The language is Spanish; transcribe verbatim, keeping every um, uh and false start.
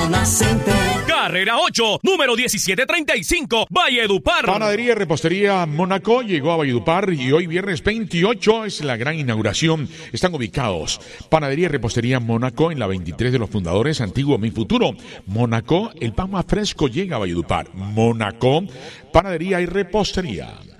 Zona Center. Carrera ocho, número diecisiete treinta y cinco, Valledupar. Panadería y Repostería Mónaco llegó a Valledupar y hoy viernes veintiocho es la gran inauguración. Están ubicados Panadería y Repostería Mónaco en la veintitrés de los Fundadores, Antiguo Mi Futuro. Mónaco, el pan más fresco llega a Valledupar. Mónaco, Panadería y Repostería.